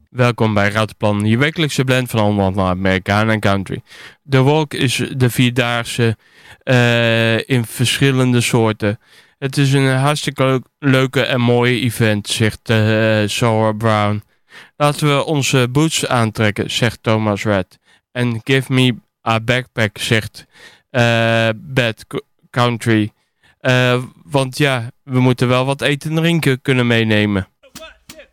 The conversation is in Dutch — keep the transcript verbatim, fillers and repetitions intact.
Welkom bij Routenplan, je wekelijkse blend van Holland naar Amerikaan en country. De Walk is de vierdaagse uh, in verschillende soorten. Het is een hartstikke leuk, leuke en mooie event, zegt uh, Sarah Brown. Laten we onze boots aantrekken, zegt Thomas Red. En give me a backpack, zegt uh, Bad Country. Uh, want ja, we moeten wel wat eten en drinken kunnen meenemen.